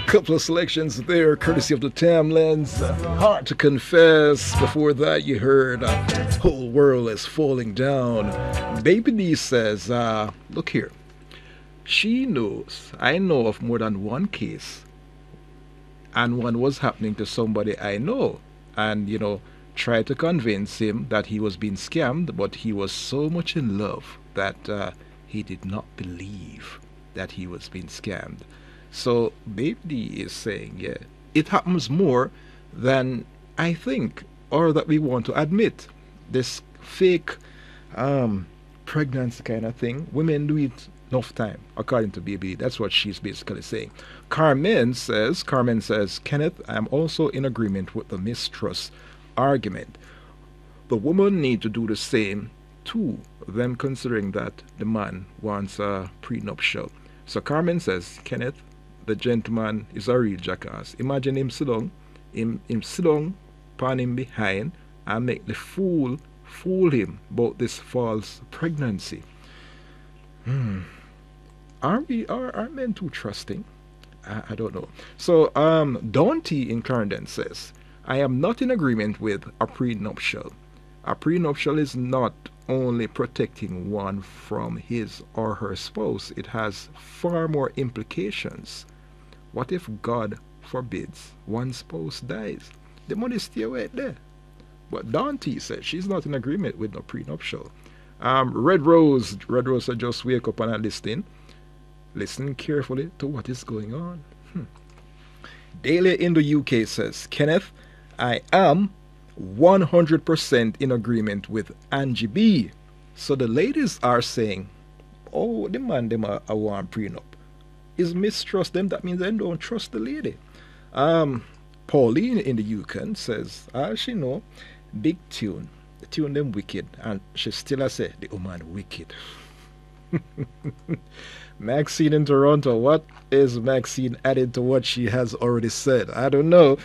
Couple of selections there, courtesy of the Tamlands. Hard to confess. Before that, you heard Whole World is Falling Down. Baby D says, look here. She knows, I know of more than one case, and one was happening to somebody I know. And, try to convince him that he was being scammed, but he was so much in love that he did not believe that he was being scammed. So Baby D is saying, yeah, it happens more than I think or that we want to admit. This fake pregnancy kind of thing, women do it enough time, according to Baby D. That's what she's basically saying. Carmen says, Kenneth, I'm also in agreement with the mistrust argument. The woman need to do the same too, them considering that the man wants a prenuptial. So Carmen says, Kenneth, the gentleman is a real jackass. Imagine him sit down, him sit down, pan him behind, and make the fool him about this false pregnancy. Are men too trusting? I don't know. So Dante in Clarendon says, I am not in agreement with a prenuptial. A prenuptial is not only protecting one from his or her spouse, it has far more implications. What if God forbids one spouse dies? The money stay right there. But Dante says she's not in agreement with no prenuptial. Red Rose said just wake up and are listening. Listen carefully to what is going on. Daily in the UK says, Kenneth, I am 100% in agreement with Angie B. So the ladies are saying, oh, the man them are want prenup. Is mistrust them, that means they don't trust the lady. Pauline in the Yukon says, she know, big tune. The tune them wicked. And she still a say, the woman wicked. Maxine in Toronto, what is Maxine added to what she has already said? I don't know.